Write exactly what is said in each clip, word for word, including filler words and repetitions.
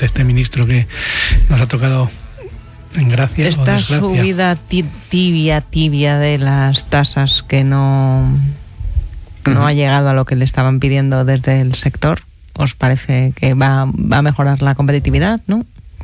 este ministro que nos ha tocado en gracia. Esta subida tibia, tibia de las tasas que no, no uh-huh. ha llegado a lo que le estaban pidiendo desde el sector, ¿os parece que va, va a mejorar la competitividad, no?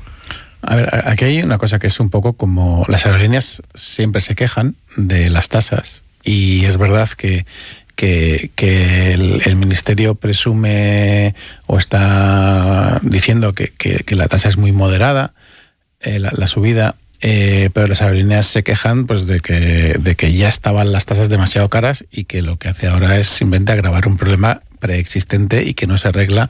A ver, aquí hay una cosa que es un poco como las aerolíneas siempre se quejan de las tasas y es verdad que que, que el, el ministerio presume o está diciendo que, que, que la tasa es muy moderada, eh, la, la subida, eh, pero las aerolíneas se quejan pues de que, de que ya estaban las tasas demasiado caras y que lo que hace ahora es simplemente agravar un problema preexistente y que no se arregla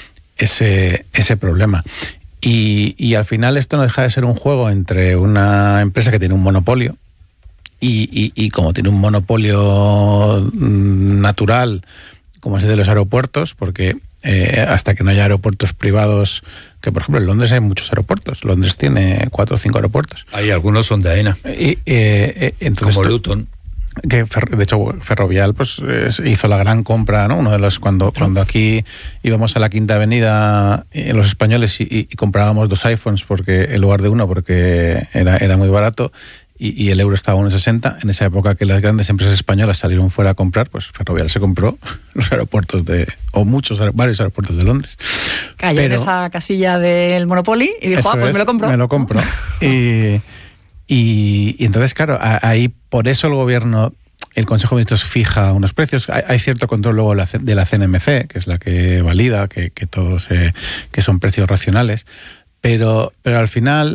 ese, ese problema. Y, y al final esto no deja de ser un juego entre una empresa que tiene un monopolio y, y, y como tiene un monopolio natural, como es el de los aeropuertos, porque eh, hasta que no haya aeropuertos privados, que por ejemplo en Londres hay muchos aeropuertos, Londres tiene cuatro o cinco aeropuertos. Hay algunos son de AENA, y, eh, eh, entonces como esto, Luton. Que de hecho Ferrovial pues hizo la gran compra, ¿no? Uno de los cuando cuando aquí íbamos a la Quinta Avenida eh, los españoles y, y, y comprábamos dos iPhones porque en lugar de uno porque era era muy barato y, y el euro estaba a uno sesenta. En esa época que las grandes empresas españolas salieron fuera a comprar, pues Ferrovial se compró los aeropuertos de o muchos varios aeropuertos de Londres. Cayó Pero, en esa casilla del Monopoly y dijo, ah, pues es, me lo compro. Me lo compro. y Y, y entonces, claro, ahí por eso el gobierno, el Consejo de Ministros fija unos precios. Hay, hay cierto control luego de la C N M C, que es la que valida que, que todos eh, que son precios racionales, pero, pero al final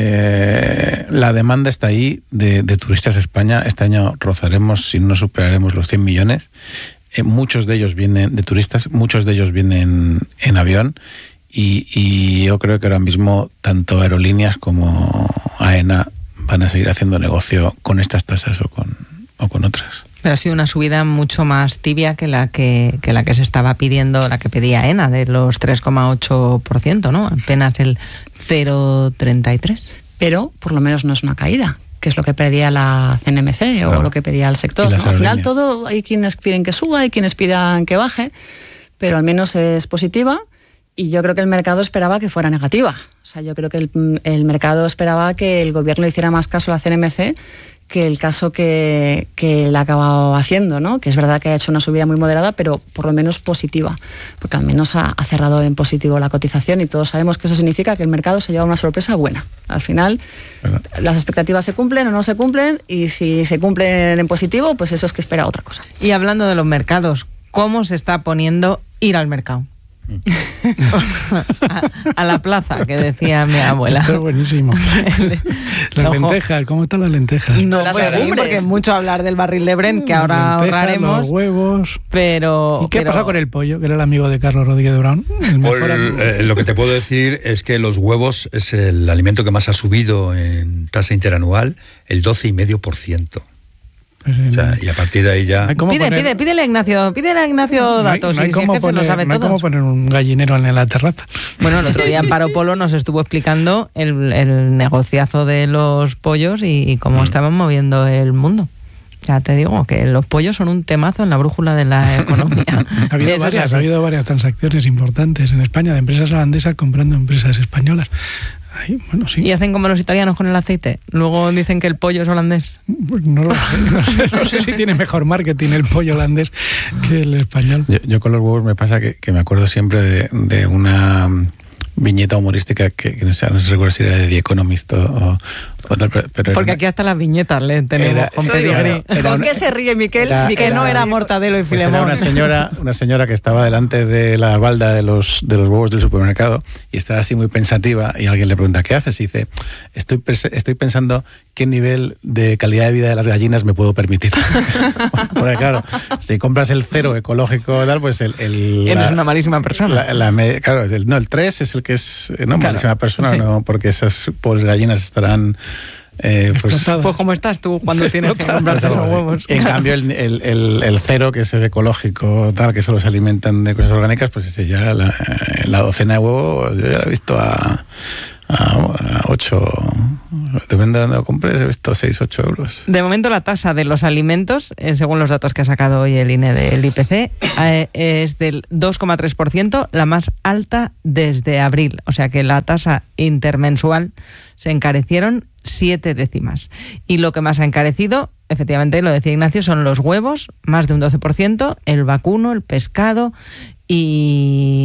eh, la demanda está ahí de, de turistas a España. Este año rozaremos, si no superaremos los cien millones. Eh, muchos de ellos vienen de turistas, muchos de ellos vienen en avión. Y, y yo creo que ahora mismo tanto aerolíneas como AENA van a seguir haciendo negocio con estas tasas o con, o con otras. Pero ha sido una subida mucho más tibia que la que, que la que se estaba pidiendo, la que pedía AENA, de los tres coma ocho por ciento, ¿no? Apenas el cero coma treinta y tres. Pero por lo menos no es una caída, que es lo que pedía la C N M C claro. o lo que pedía el sector, ¿no? Al final todo, hay quienes piden que suba, hay quienes pidan que baje, pero al menos es positiva. Y yo creo que el mercado esperaba que fuera negativa. O sea, yo creo que el, el mercado esperaba que el gobierno le hiciera más caso a la C N M C que el caso que, que le ha acabado haciendo, ¿no? Que es verdad que ha hecho una subida muy moderada, pero por lo menos positiva, porque al menos ha, ha cerrado en positivo la cotización y todos sabemos que eso significa que el mercado se lleva una sorpresa buena. Al final, bueno. las expectativas se cumplen o no se cumplen, y si se cumplen en positivo, pues eso es que espera otra cosa. Y hablando de los mercados, ¿cómo se está poniendo ir al mercado? a, a la plaza, que decía mi abuela. Esto es buenísimo. Las Ojo. lentejas, ¿cómo están las lentejas? No, las pues sí, porque es mucho hablar del barril de Brent, que ahora lentejas, ahorraremos. Los huevos. Pero, ¿Y qué pero... pasa con el pollo, que era el amigo de Carlos Rodríguez de Brown? El mejor el, eh, lo que te puedo decir es que los huevos es el alimento que más ha subido en tasa interanual, el doce coma cinco por ciento. Pues o sea, y a partir de ahí ya... Pide, poner... pide, pídele a Ignacio, pídele a Ignacio datos. No hay, no hay, si cómo, es que poner, se lo sabe no hay todo. cómo poner un gallinero en la terraza. Bueno, el otro día Amparo Polo nos estuvo explicando el, el negociazo de los pollos y, y cómo mm. estaban moviendo el mundo. Ya te digo que los pollos son un temazo en la brújula de la economía. ha, habido varias, ha habido varias transacciones importantes en España de empresas holandesas comprando empresas españolas. Ay, bueno, sí. Y hacen como los italianos con el aceite. Luego dicen que el pollo es holandés. Pues no lo sé. No sé, no sé si tiene mejor marketing el pollo holandés que el español. Yo, yo con los huevos me pasa que, que me acuerdo siempre de, de una viñeta humorística que, que no sé, no sé recuerdo si era de The Economist o, o tal, pero, pero porque una, aquí hasta las viñetas le tenemos era, con pedigrí. ¿Con qué se ríe Miquel? Era, que era, no era Mortadelo y pues Filemón. Era una señora, una señora que estaba delante de la balda de los, de los huevos del supermercado y estaba así muy pensativa y alguien le pregunta, ¿qué haces? Y dice, estoy, estoy pensando qué nivel de calidad de vida de las gallinas me puedo permitir. Porque claro, si compras el cero ecológico tal, pues el... el Eres la, una malísima persona. La, la, la, claro, el, no, el tres es el que es... No, claro, malísima persona, sí. no, porque esas pobres gallinas estarán... Eh, pues, pues como estás tú cuando tienes que comprarte los huevos. En cambio el, el, el, el cero, que es el ecológico tal, que solo se alimentan de cosas orgánicas, pues ese ya la, la docena de huevos yo ya la he visto a, a, a ocho Depende de dónde lo compres, he visto seis, ocho euros. De momento la tasa de los alimentos, eh, según los datos que ha sacado hoy el I N E del I P C, eh, es del dos coma tres por ciento, la más alta desde abril. O sea que la tasa intermensual se encarecieron siete décimas. Y lo que más ha encarecido, efectivamente, lo decía Ignacio, son los huevos, más de un doce por ciento, el vacuno, el pescado y